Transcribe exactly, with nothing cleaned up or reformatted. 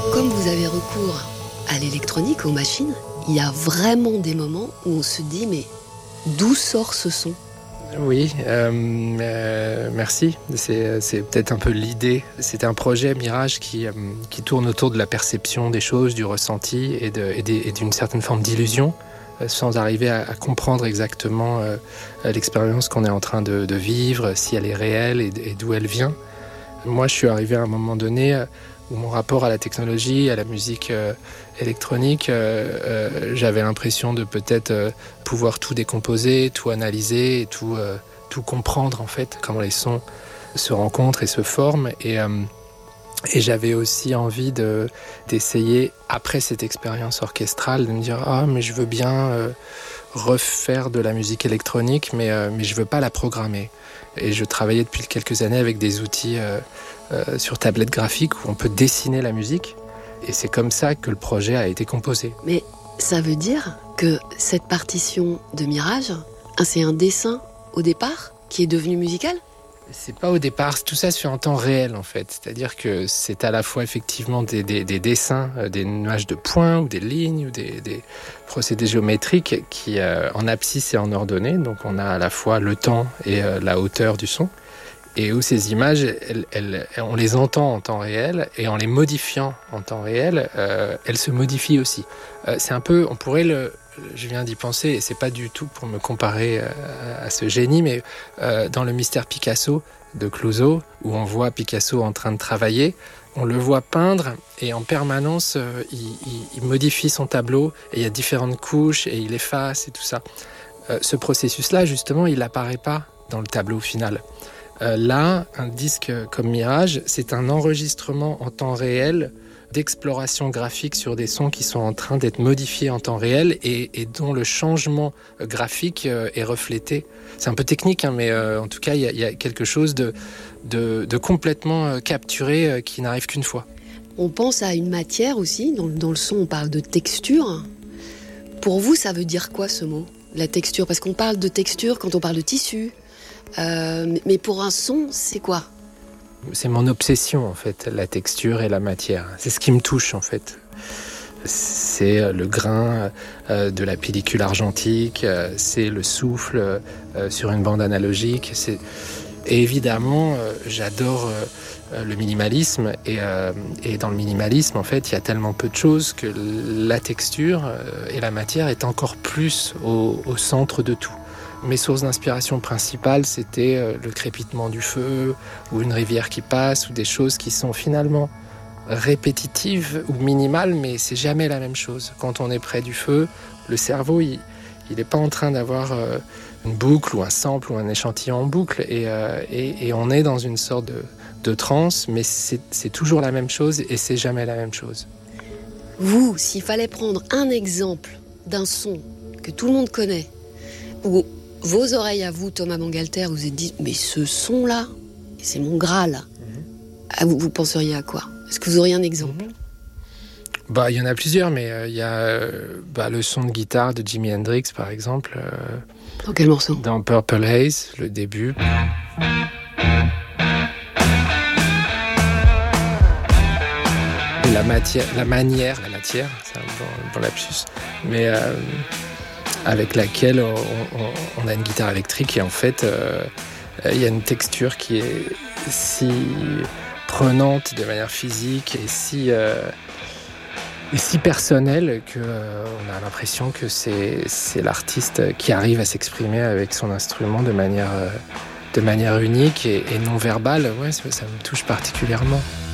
Comme vous avez recours à l'électronique, aux machines, il y a vraiment des moments où on se dit mais d'où sort ce son ? Oui, euh, euh, merci. C'est, c'est peut-être un peu l'idée. C'était un projet Mirage qui, euh, qui tourne autour de la perception des choses, du ressenti et, de, et, des, et d'une certaine forme d'illusion, euh, sans arriver à, à comprendre exactement euh, l'expérience qu'on est en train de, de vivre, si elle est réelle et, et d'où elle vient. Moi, je suis arrivé à un moment donné euh, où mon rapport à la technologie, à la musique euh, électronique, euh, euh, j'avais l'impression de peut-être euh, pouvoir tout décomposer, tout analyser, et tout, euh, tout comprendre en fait, comment les sons se rencontrent et se forment. Et, euh, et j'avais aussi envie de, d'essayer, après cette expérience orchestrale, de me dire « Ah, mais je veux bien euh, refaire de la musique électronique, mais, euh, mais je veux pas la programmer ». Et je travaillais depuis quelques années avec des outils euh, euh, sur tablette graphique où on peut dessiner la musique. Et c'est comme ça que le projet a été composé. Mais ça veut dire que cette partition de Mirage, c'est un dessin au départ qui est devenu musical ? C'est pas au départ, tout ça se fait en temps réel en fait. C'est-à-dire que c'est à la fois effectivement des, des, des dessins, euh, des nuages de points ou des lignes ou des, des procédés géométriques qui, euh, en abscisse et en ordonnée, donc on a à la fois le temps et euh, la hauteur du son, et où ces images, elles, elles, on les entend en temps réel, et en les modifiant en temps réel, euh, elles se modifient aussi. Euh, c'est un peu, on pourrait le... Je viens d'y penser, et c'est pas du tout pour me comparer à ce génie, mais euh, dans le mystère Picasso de Clouseau, où on voit Picasso en train de travailler, on le voit peindre, et en permanence, euh, il, il, il modifie son tableau, et il y a différentes couches, et il efface, et tout ça. Euh, ce processus-là, justement, il n'apparaît pas dans le tableau final. Euh, là, un disque comme Mirage, c'est un enregistrement en temps réel d'exploration graphique sur des sons qui sont en train d'être modifiés en temps réel et, et dont le changement graphique euh, est reflété. C'est un peu technique, hein, mais euh, en tout cas, il y, y a quelque chose de, de, de complètement euh, capturé euh, qui n'arrive qu'une fois. On pense à une matière aussi. Dans, dans le son, on parle de texture. Pour vous, ça veut dire quoi ce mot, la texture ? Parce qu'on parle de texture quand on parle de tissu. Euh, mais pour un son, c'est quoi ? C'est mon obsession, en fait, la texture et la matière. C'est ce qui me touche, en fait. C'est le grain euh, de la pellicule argentique, euh, c'est le souffle euh, sur une bande analogique. C'est... Et évidemment, euh, j'adore euh, le minimalisme. Et, euh, et dans le minimalisme, en fait, il y a tellement peu de choses que la texture euh, et la matière est encore plus au, au centre de tout. Mes sources d'inspiration principales, c'était euh, le crépitement du feu, ou une rivière qui passe, ou des choses qui sont finalement répétitives ou minimales, mais c'est jamais la même chose. Quand on est près du feu, le cerveau, il n'est pas en train d'avoir euh, une boucle, ou un sample, ou un échantillon en boucle, et, euh, et, et on est dans une sorte de, de transe, mais c'est, c'est toujours la même chose, et c'est jamais la même chose. Vous, s'il fallait prendre un exemple d'un son que tout le monde connaît, ou vos oreilles à vous, Thomas Bangalter, vous vous êtes dit, mais ce son-là, c'est mon Graal. Mm-hmm. Ah, vous, vous penseriez à quoi ? Est-ce que vous auriez un exemple ? Mm-hmm. Bah, il y en a plusieurs, mais il euh, y a euh, bah, le son de guitare de Jimi Hendrix, par exemple. Euh, dans quel morceau ? Dans Purple Haze, le début. La matière, la manière, la matière, c'est un bon, bon lapsus, mais... Euh, avec laquelle on, on, on a une guitare électrique et en fait euh, il y a une texture qui est si prenante de manière physique et si, euh, et si personnelle qu'on euh, a l'impression que c'est, c'est l'artiste qui arrive à s'exprimer avec son instrument de manière, euh, de manière unique et, et non verbale. Ouais, ça, ça me touche particulièrement.